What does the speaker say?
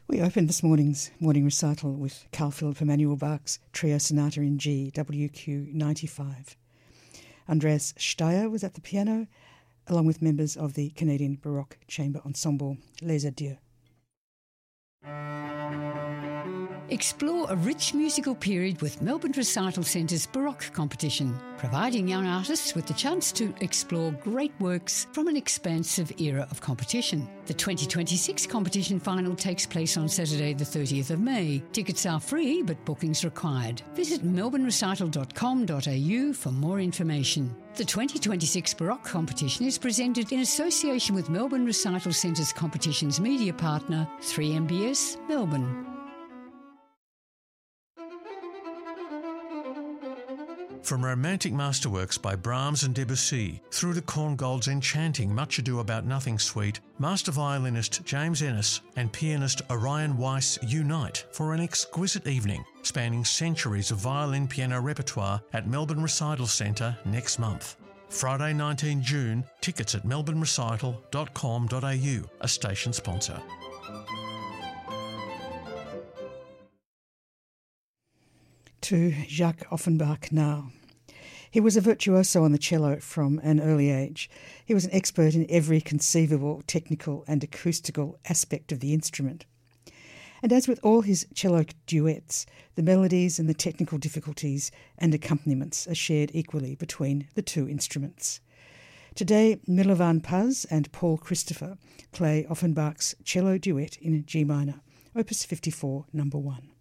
We opened this morning's morning recital with Carl Philipp Emanuel Bach's Trio Sonata in G, WQ 95. Andreas Steyer was at the piano, along with members of the Canadian Baroque Chamber Ensemble Les Adieux. Explore a rich musical period with Melbourne Recital Centre's Baroque competition, providing young artists with the chance to explore great works from an expansive era of competition. The 2026 competition final takes place on Saturday the 30th of May. Tickets are free, but bookings required. Visit melbournerecital.com.au for more information. The 2026 Baroque competition is presented in association with Melbourne Recital Centre's competition's media partner, 3MBS Melbourne. From romantic masterworks by Brahms and Debussy through to Korngold's enchanting Much Ado About Nothing suite, master violinist James Ennis and pianist Orion Weiss unite for an exquisite evening spanning centuries of violin piano repertoire at Melbourne Recital Centre next month. Friday 19 June, tickets at melbournerecital.com.au, a station sponsor. To Jacques Offenbach now. He was a virtuoso on the cello from an early age. He was an expert in every conceivable technical and acoustical aspect of the instrument. And as with all his cello duets, the melodies and the technical difficulties and accompaniments are shared equally between the two instruments. Today, Milovan Paz and Paul Christopher play Offenbach's cello duet in G minor, Opus 54, number 1.